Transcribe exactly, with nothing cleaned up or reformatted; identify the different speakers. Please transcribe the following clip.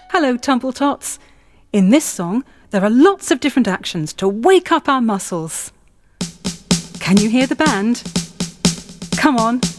Speaker 1: Hello, Tumble Tots. In this song, there are lots of different actions to wake up our muscles. Can you hear the band? Come on,